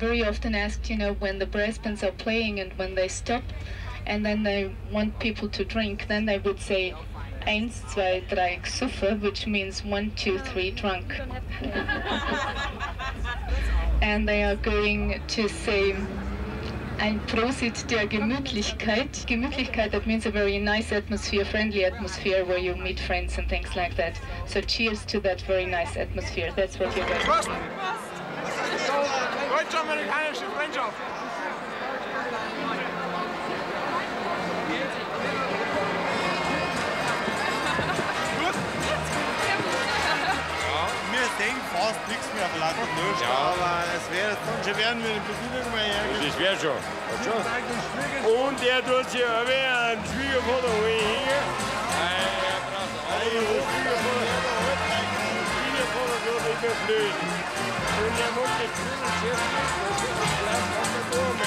very often asked, you know, when the brass bands are playing and when they stop, and then they want people to drink, then they would say 1, 2, 3 Xuffe, which means 1, 2, 3 drunk. And they are going to say ein Prosit der Gemütlichkeit. Gemütlichkeit, that means a very nice atmosphere, friendly atmosphere where you meet friends and things like that. So cheers to that very nice atmosphere. That's what you're going to do. Deutsch-amerikanische Freundschaft. Wir sehen fast nichts mehr verlangt. Ja, aber es wäre dann schon werden wir die Bedienung mal hergeben. Das wäre schon. Und er tut sich einen Schwiegervater hängen. Schwiegervater tut immer blöd. Und er macht jetzt nur noch sehr viel.